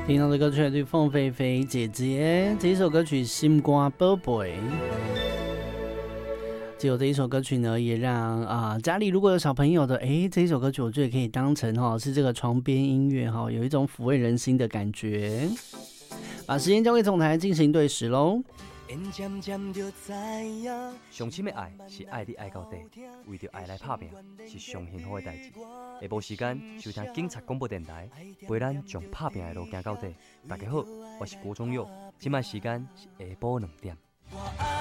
听到的歌曲来自凤飞飞姐姐，这一首歌曲《心肝宝贝》。只有这一首歌曲呢，也让家里如果有小朋友的，这一首歌曲我觉得可以当成是这个床边音乐有一种抚慰人心的感觉。把时间交给总台进行对时喽。 上深的爱是爱你爱到底，为着爱来打拼是上幸福的代志。下晡时间收听警察广播电台，陪咱从打拼的路行到底。大家好，我是郭宗佑，今麦时间是下晡2点。